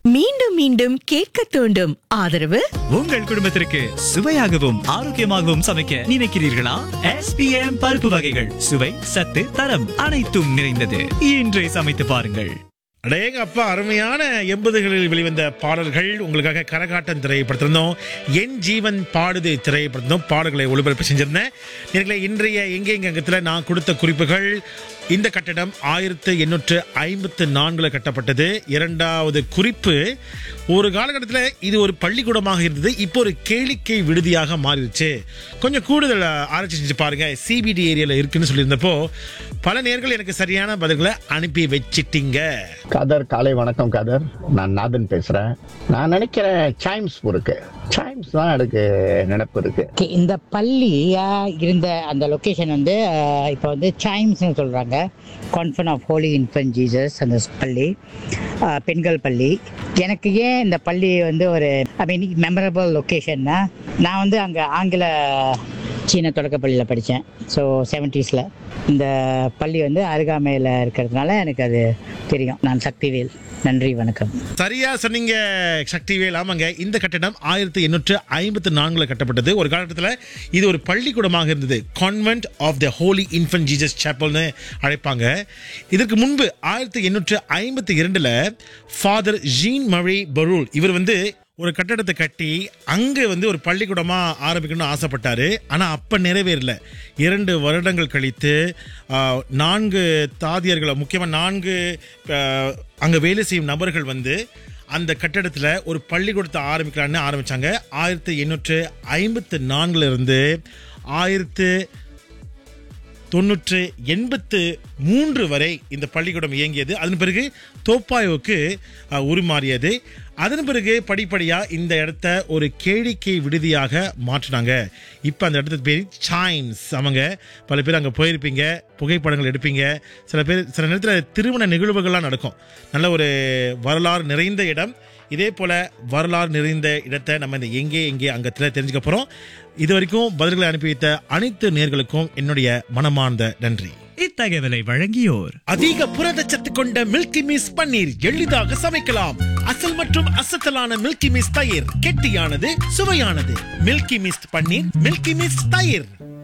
மீண்டும் மீண்டும் கேட்க தூண்டும் ஆதரவு உங்கள் குடும்பத்திற்கு சுவையாகவும் ஆரோக்கியமாகவும் சமைக்க நினைக்கிறீர்களா? SPM பருப்பு வகைகள் சுவை சத்து தரம் அனைத்தும் நிறைந்தது. இன்றே சமைத்து பாருங்கள். அடேங்க அப்பா, அருமையான 80களில் வெளிவந்த பாடல்கள் உங்களுக்காக கரகாட்டம் திரைப்படத்திருந்தோம், என் ஜீவன் பாடுது திரைப்படத்திருந்தோம் பாடல்களை ஒளிபரப்பு செஞ்சிருந்தேன். நேர்களே, இன்றைய எங்கே அங்கத்தில் நான் கொடுத்த குறிப்புகள்: இந்த கட்டடம் 1854 கட்டப்பட்டது. இரண்டாவது குறிப்பு, ஒரு காலகட்டத்தில் இது ஒரு பள்ளிக்கூடமாக இருந்தது, இப்போ ஒரு கேளிக்கை விடுதியாக மாறிடுச்சு. கொஞ்சம் கூடுதல் ஆராய்ச்சி செஞ்சு பாருங்க, CBD ஏரியாவில் இருக்குன்னு சொல்லியிருந்தப்போ பல நேர்கள் எனக்கு சரியான பதில்களை அனுப்பி வச்சிட்டீங்க. கதர் காலை வணக்கம் கதர், நான் நாதன் பேசுறேன். நான் நினைக்கிறேன் சைம்ஸ் இருக்கு, சைம்ஸ் தான் எனக்கு நினைப்பு இருக்கு. இந்த பள்ளி இருந்த அந்த லொக்கேஷன் வந்து இப்போ வந்து சைம்ஸ்னு சொல்றாங்க. Convent of Holi infant Jesus அந்த பள்ளி, பெண்கள் பள்ளி. எனக்கு ஏன் இந்த பள்ளி வந்து ஒரு மெமரபிள் லொக்கேஷன்னா, நான் வந்து அங்கே ஆங்கில சீன தொடக்கப்பள்ளியில் படித்தேன். ஸோ 70s இந்த பள்ளி வந்து அருகாமையில் இருக்கிறதுனால எனக்கு அது தெரியும். நான் சக்திவேல். நன்றி, வணக்கம். சரியா சொன்னீங்க சக்திவேல். ஆமாங்க, இந்த கட்டடம் 1854 கட்டப்பட்டது. ஒரு காலகட்டத்தில் இது ஒரு பள்ளிக்கூடமாக இருந்தது. Convent of the Holi infant Jesus சாப்பல்னு அழைப்பாங்க. இதற்கு முன்பு 1852 ஃபாதர் ஜீன் மரி பரூல் இவர் வந்து ஒரு கட்டடத்தை கட்டி அங்கே வந்து ஒரு பள்ளிக்கூடமா ஆரம்பிக்கணும்னு ஆசைப்பட்டாரு. ஆனால் அப்போ நிறைவேறல. 2 வருடங்கள் கழித்து 4 தாதியர்களை, முக்கியமாக 4 அங்கே வேலை செய்யும் நபர்கள் வந்து அந்த கட்டடத்தில் ஒரு பள்ளிக்கூடத்தை ஆரம்பிக்கலான்னு ஆரம்பித்தாங்க. 1854 இருந்து 1983 வரை இந்த பள்ளிக்கூடம் இயங்கியது. அதன் பிறகு தோப்பாயோவுக்கு உருமாறியது. அதன் பிறகு படிப்படியாக இந்த இடத்த ஒரு கேளிக்கை விடுதியாக மாற்றினாங்க. இப்போ அந்த இடத்துக்கு பேர் சைம்ஸ். அவங்க பல பேர் அங்கே போயிருப்பீங்க, புகைப்படங்கள் எடுப்பீங்க. சில நேரத்தில் திருமண நிகழ்வுகள்லாம் நடக்கும். நல்ல ஒரு வரலாறு நிறைந்த இடம். இதே போல வரலாறு நிறைந்த இடத்தை நம்ம இந்த எங்கே அங்கத்தில் தெரிஞ்சுக்க போகிறோம். இது வரைக்கும் பதில்களை அனுப்பி வைத்த அனைத்து நேயர்களுக்கும் என்னுடைய மனமார்ந்த நன்றி. இத்தகவலை வழங்கியோர் அதிக புரதச்சத்து கொண்ட மில்கி மிஸ் பன்னீர் எளிதாக சமைக்கலாம். அசல் மற்றும் அசத்தலான மில்கி மிஸ் தயிர், கெட்டியானது, சுவையானது. மில்கி மிஸ் பன்னீர், மில்கி மிஸ் தயிர்.